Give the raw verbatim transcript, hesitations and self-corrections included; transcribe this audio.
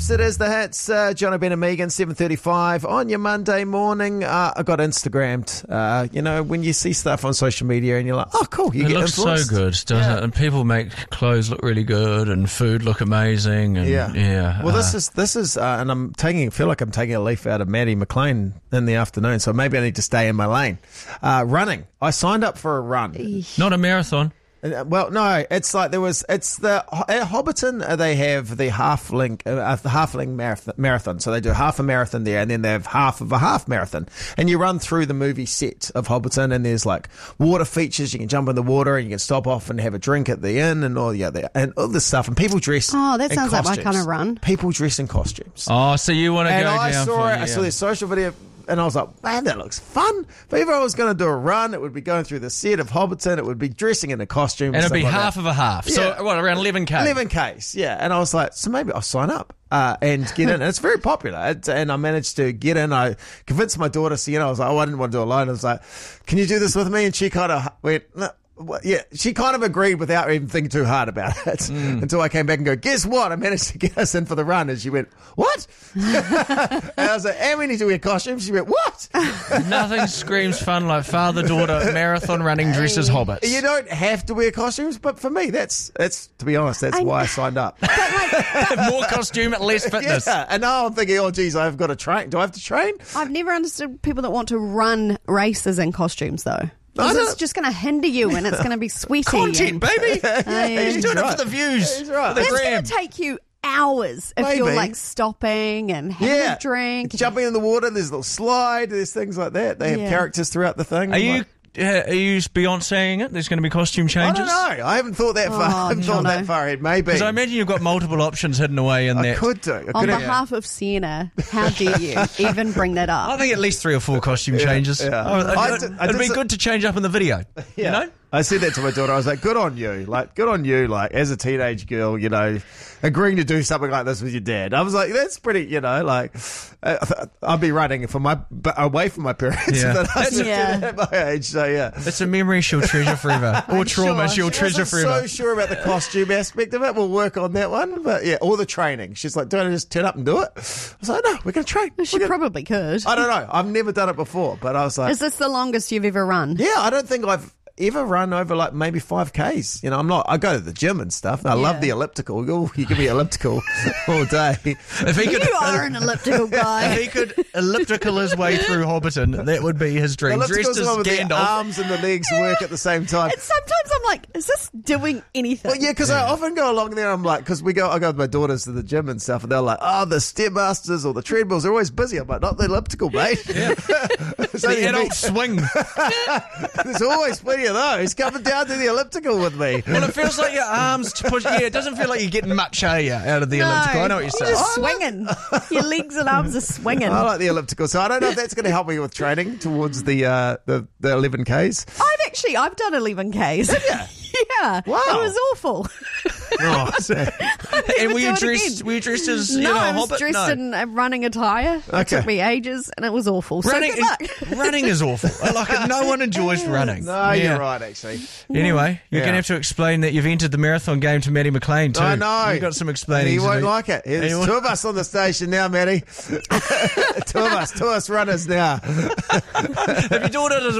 Yes, it is the hits. Uh, John O'Brien and Megan, seven thirty-five on your Monday morning. Uh, I got Instagrammed. Uh, you know, when you see stuff on social media and you're like, oh, cool. You it get looks influenced. so good, doesn't Yeah. it? And people make clothes look really good and food look amazing. And Yeah. yeah. Well, uh, this is, this is, uh, and I'm taking, I feel like I'm taking a leaf out of Maddie McLean in the afternoon, so maybe I need to stay in my lane. Uh, running. I signed up for a run. not a marathon. Uh, Well, no, it's like there was, it's the, at Hobbiton, uh, they have the half-link, uh, the half-link marathon, marathon. So they do half a marathon there and then they have half of a half marathon. And you run through the movie set of Hobbiton and there's like water features. You can jump in the water and you can stop off and have a drink at the inn and all the other, and all this stuff. And people dress Oh, that in sounds like my costumes. kind of run. People dress in costumes. Oh, so you want to And go I down saw for it, I saw yeah. their social video, and I was like, man, that looks fun. But if I was going to do a run, it would be going through the set of Hobbiton, it would be dressing in a costume. And it'd be stuff like half that. of a half. Yeah. So, what, around eleven K? eleven Ks, yeah. And I was like, so maybe I'll sign up uh, and get in. And it's very popular. It's, and I managed to get in. I convinced my daughter, so, you know, I was like, oh, I didn't want to do it alone. I was like, can you do this with me? And she kind of went, no. Well, yeah, she kind of agreed without even thinking too hard about it mm. until I came back and go, guess what? I managed to get us in for the run. And she went, what? And I was like, and we need to wear costumes. She went, what? Nothing screams fun like father-daughter marathon running dressed as hobbits. You don't have to wear costumes, but for me, that's, that's to be honest, that's I why know. I signed up. More costume, less fitness. Yeah, and now I'm thinking, oh, geez, I've got to train. Do I have to train? I've never understood people that want to run races in costumes, though. I Because don't- it's just going to hinder you and it's going to be sweaty. Content, and, baby. yeah, He's doing right. it for the views. He's right. For the It's gram. going to take you hours if Maybe. you're like stopping and having Yeah. a drink. Jumping in the water, there's a little slide, there's things like that. They have Yeah. characters throughout the thing. Are I'm you like, uh, are you Beyonceing it? There's going to be costume I changes? don't know. I haven't thought that far. Oh, I haven't thought no. that far ahead. Maybe. Because I imagine you've got multiple options hidden away in I that. could do. I On could have, behalf of Sienna, how dare you even bring that I up? think at least three or four costume changes. yeah. Oh, it'd, I it'd- did- I it'd did be so- good to change up in the video. Yeah. You know? I said that to my daughter. I was like, good on you. Like, good on you. Like, as a teenage girl, you know, agreeing to do something like this with your dad. I was like, that's pretty, you know, like, uh, I'd be running from my, but away from my parents. Yeah. But I was Yeah. at my age. So, yeah. It's a memory she'll treasure forever. Or I'm trauma sure. she'll She treasure wasn't forever. so sure about the costume aspect of it. We'll work on that one. But yeah, or the training. She's like, don't I just turn up and do it? I was like, no, we're going to train. She We're gonna-" probably could. I don't know. I've never done it before, but I was like, Is this the longest you've ever run? yeah, I don't think I've ever run over like maybe five Ks. You know, I'm not, I go to the gym and stuff. I love Yeah. the elliptical. Oh, you can be elliptical all day. If he could, You are an elliptical guy. if he could elliptical his way through Hobbiton, that would be his dream. Elliptical's Dressed the as one with the Gandalf. arms and the legs work at the same time. And sometimes I'm like, is this doing anything? Well, yeah, because I often go along there. I'm like, because we go, I go with my daughters to the gym and stuff, and they're like, "Oh, the stairmasters or the treadmills are always busy." I'm like, "Not the elliptical, mate." Yeah. The adult swing. There's always plenty of those coming down to the elliptical with me. Well, it feels like your arms to push. Yeah, it doesn't feel like you're getting much are you, out of the No, elliptical. I know what you're saying. just swinging. Your legs and arms are swinging. I like the elliptical, so I don't know if that's going to help me with training towards the uh, the the eleven Ks. I've actually, I've done eleven Ks. Yeah. Wow. It was awful. Oh, And were you do it dressed? again. Were you dressed as you No, know, a I was hobbit? dressed no. in uh, running attire. It Okay. took me ages and it was awful. So running. good luck. Running is awful. I like it. No one enjoys running. no, Yeah. you're right, actually. Anyway, you're Yeah. going to have to explain that you've entered the marathon game to Maddie McLean too. I know. You've got some explaining. He to won't do. like it. There's He won't- two of us on the station now, Matty. two of us, two of us runners now. If your daughter does